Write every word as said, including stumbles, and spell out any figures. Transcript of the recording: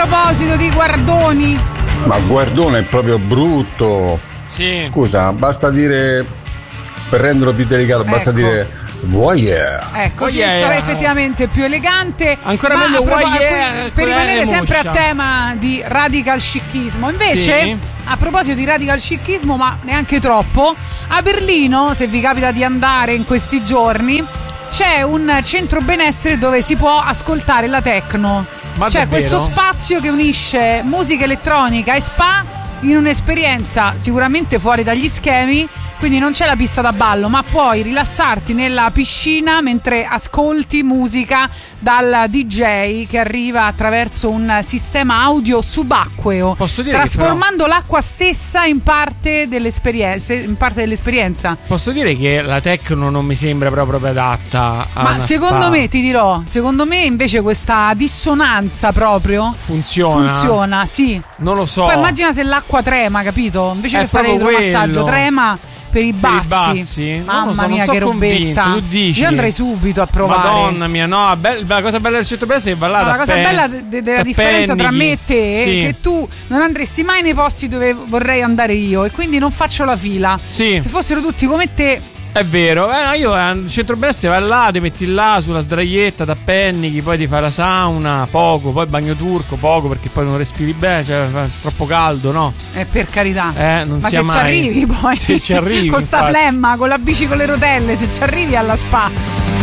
proposito di guardoni. Ma guardone è proprio brutto. Sì. Scusa, basta dire, per renderlo più delicato, basta Ecco. dire voyeur. Ecco, Oh sì, yeah. sarà effettivamente più elegante. Ancora ma meglio a propo- voyeur, per rimanere con la sempre a moscia. tema di radical scichismo. Invece, Sì. a proposito di radical scichismo, ma neanche troppo, a Berlino, se vi capita di andare in questi giorni, c'è un centro benessere dove si può ascoltare la techno. Ma c'è davvero? questo spazio che unisce musica elettronica e spa in un'esperienza sicuramente fuori dagli schemi. Quindi non c'è la pista da ballo, ma puoi rilassarti nella piscina mentre ascolti musica dal D J che arriva attraverso un sistema audio subacqueo, Posso dire che trasformando l'acqua stessa in parte dell'esperienza, in parte dell'esperienza. Posso dire che la techno non mi sembra proprio adatta a Ma una secondo spa. me, ti dirò, secondo me invece questa dissonanza proprio funziona. funziona, sì. Non lo so. Poi immagina se l'acqua trema, capito? Invece È che fare proprio l'idromassaggio, quello. trema per i Per bassi. i bassi? Non Mamma lo so, non mia, so che convinto. robetta. Tu dici. Io andrei subito a provare. Madonna mia, no, be- la cosa bella del centro-benessere è che va là Ma da la cosa Pen- bella de- de- della da differenza tra me e te Pennighi. è che tu non andresti mai nei posti dove vorrei andare io e quindi non faccio la fila. Sì. Se fossero tutti come te, È vero, eh, no, io al centro-benessere vai là, ti metti là sulla sdraietta da Pennighi, poi ti fai la sauna, poco, poi bagno turco, poco perché poi non respiri bene, cioè fa troppo caldo, no? eh, per carità. Eh, non Ma sia se mai. ci arrivi poi Se ci arrivi, con sta infatti. flemma, con la bici con le rotelle, se ci arrivi alla spa.